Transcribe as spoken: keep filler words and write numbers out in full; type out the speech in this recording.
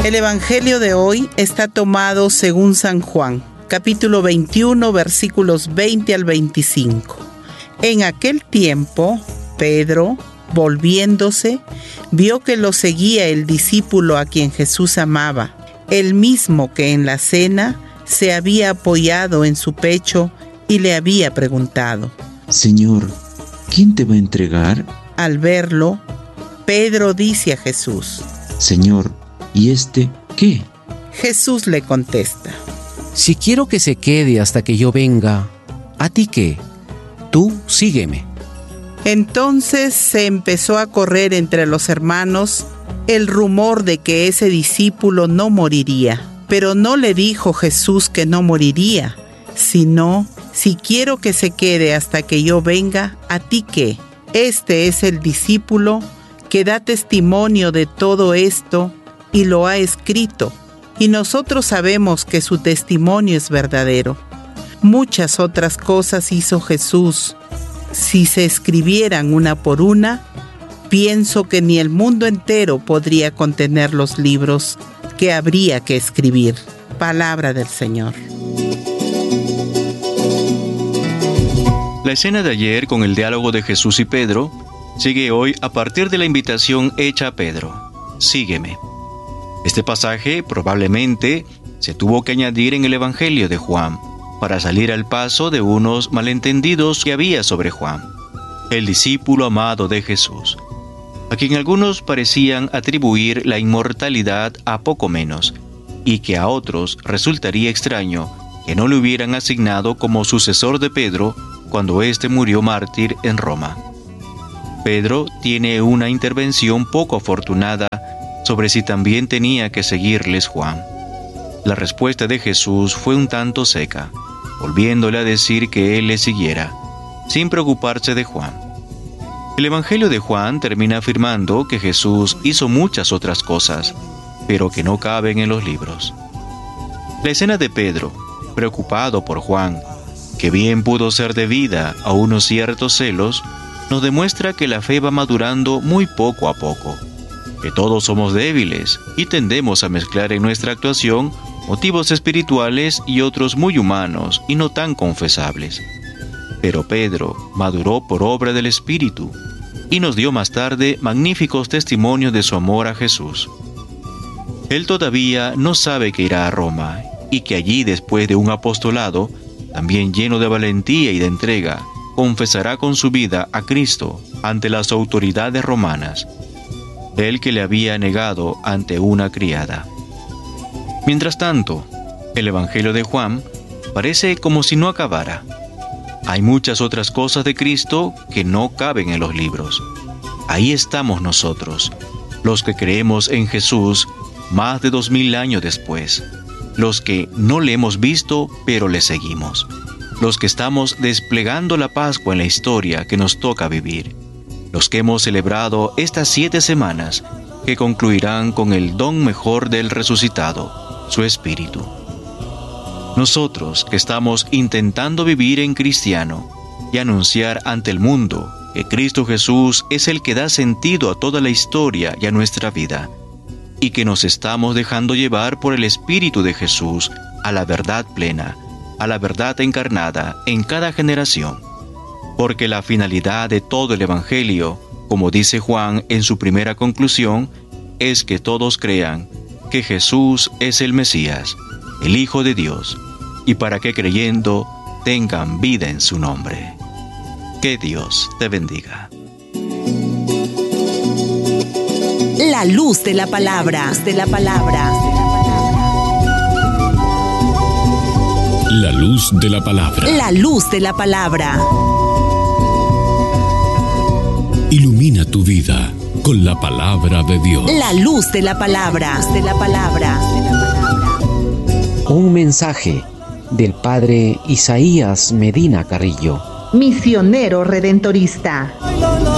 El Evangelio de hoy está tomado según San Juan, capítulo veintiuno, versículos veinte al veinticinco. En aquel tiempo, Pedro, volviéndose, vio que lo seguía el discípulo a quien Jesús amaba, el mismo que en la cena se había apoyado en su pecho y le había preguntado: Señor, ¿quién te va a entregar? Al verlo, Pedro dice a Jesús: Señor, ¿y este qué? Jesús le contesta: Si quiero que se quede hasta que yo venga, ¿a ti qué? Tú sígueme. Entonces se empezó a correr entre los hermanos el rumor de que ese discípulo no moriría. Pero no le dijo Jesús que no moriría, sino: si quiero que se quede hasta que yo venga, ¿a ti qué? Este es el discípulo que da testimonio de todo esto y lo ha escrito, y nosotros sabemos que su testimonio es verdadero. Muchas otras cosas hizo Jesús. Si se escribieran una por una, pienso que ni el mundo entero podría contener los libros que habría que escribir. Palabra del Señor. La escena de ayer con el diálogo de Jesús y Pedro sigue hoy a partir de la invitación hecha a Pedro: sígueme. Este pasaje probablemente se tuvo que añadir en el Evangelio de Juan para salir al paso de unos malentendidos que había sobre Juan, el discípulo amado de Jesús, a quien algunos parecían atribuir la inmortalidad a poco menos, y que a otros resultaría extraño que no le hubieran asignado como sucesor de Pedro cuando éste murió mártir en Roma. Pedro tiene una intervención poco afortunada sobre si también tenía que seguirles Juan. La respuesta de Jesús fue un tanto seca, volviéndole a decir que él le siguiera, sin preocuparse de Juan. El Evangelio de Juan termina afirmando que Jesús hizo muchas otras cosas, pero que no caben en los libros. La escena de Pedro, preocupado por Juan, que bien pudo ser debida a unos ciertos celos, nos demuestra que la fe va madurando muy poco a poco, que todos somos débiles y tendemos a mezclar en nuestra actuación motivos espirituales y otros muy humanos y no tan confesables. Pero Pedro maduró por obra del Espíritu y nos dio más tarde magníficos testimonios de su amor a Jesús. Él todavía no sabe que irá a Roma y que allí, después de un apostolado, también lleno de valentía y de entrega, confesará con su vida a Cristo ante las autoridades romanas, él que le había negado ante una criada. Mientras tanto, el Evangelio de Juan parece como si no acabara. Hay muchas otras cosas de Cristo que no caben en los libros. Ahí estamos nosotros, los que creemos en Jesús más de dos mil años después, los que no le hemos visto pero le seguimos, los que estamos desplegando la Pascua en la historia que nos toca vivir, los que hemos celebrado estas siete semanas que concluirán con el don mejor del resucitado, su Espíritu. Nosotros que estamos intentando vivir en cristiano y anunciar ante el mundo que Cristo Jesús es el que da sentido a toda la historia y a nuestra vida, y que nos estamos dejando llevar por el Espíritu de Jesús a la verdad plena, a la verdad encarnada en cada generación. Porque la finalidad de todo el Evangelio, como dice Juan en su primera conclusión, es que todos crean que Jesús es el Mesías, el Hijo de Dios, y para que creyendo tengan vida en su nombre. Que Dios te bendiga. La luz de la palabra, de la palabra. La luz de la palabra. La luz de la palabra. Ilumina tu vida con la palabra de Dios. La luz de la palabra, de la palabra. Un mensaje del padre Isaías Medina Carrillo, misionero redentorista.